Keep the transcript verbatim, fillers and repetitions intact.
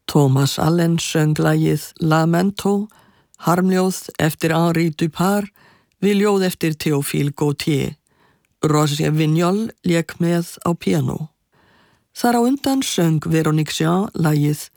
Thomas Allen söng lagið Lamento, harmljóð eftir Henri Dupart, við ljóð eftir Théophile Gautier. Roger Vignol lék með á píanó. Þar á undan söng Véronique Jean lagið